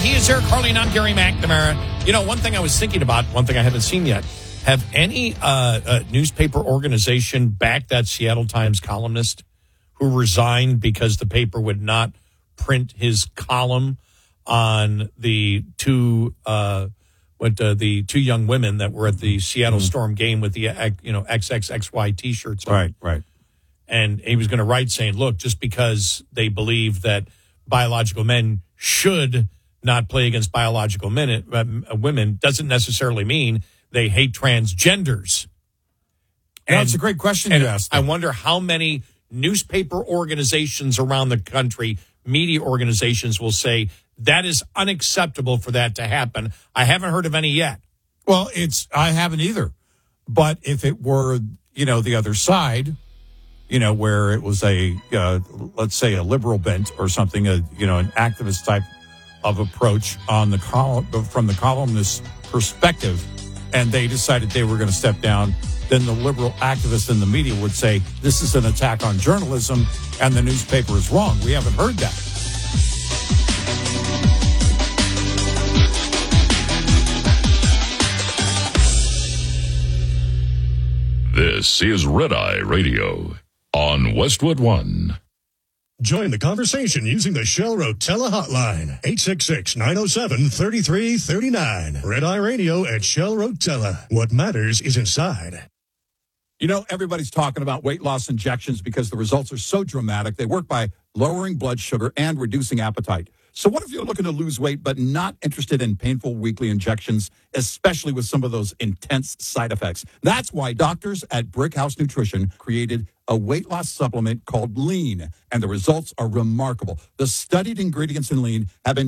He is Eric Carly, and I'm Gary McNamara. You know, one thing I was thinking about, one thing I haven't seen yet, have any newspaper organization backed that Seattle Times columnist who resigned because the paper would not print his column on the two young women that were at the Seattle Storm game with the XXXY T-shirts on. Right. And he was going to write saying, look, just because they believe that biological men should not play against biological women doesn't necessarily mean they hate transgenders. That's a great question you asked. I wonder how many newspaper organizations around the country, media organizations, will say that is unacceptable for that to happen. I haven't heard of any yet. Well, I haven't either. But if it were, the other side, where it was let's say a liberal bent or something, an activist type of approach on the from the columnist's perspective, and they decided they were going to step down, then the liberal activists in the media would say, this is an attack on journalism and the newspaper is wrong. We haven't heard that. This is Red Eye Radio on Westwood One. Join the conversation using the Shell Rotella hotline, 866-907-3339. Red Eye Radio at Shell Rotella. What matters is inside. Everybody's talking about weight loss injections because the results are so dramatic. They work by lowering blood sugar and reducing appetite. So what if you're looking to lose weight but not interested in painful weekly injections, especially with some of those intense side effects? That's why doctors at Brickhouse Nutrition created a weight loss supplement called Lean, and the results are remarkable. The studied ingredients in Lean have been